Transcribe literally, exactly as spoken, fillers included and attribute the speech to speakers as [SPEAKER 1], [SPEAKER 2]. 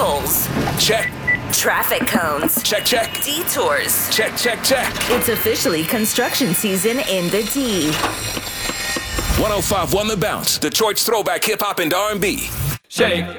[SPEAKER 1] Potholes.
[SPEAKER 2] Check.
[SPEAKER 1] Traffic cones.
[SPEAKER 2] Check, check.
[SPEAKER 1] Detours.
[SPEAKER 2] Check, check, check.
[SPEAKER 1] It's officially construction season in the D.
[SPEAKER 2] one oh five one The Bounce, Detroit's throwback hip-hop and R and B.
[SPEAKER 3] Shake.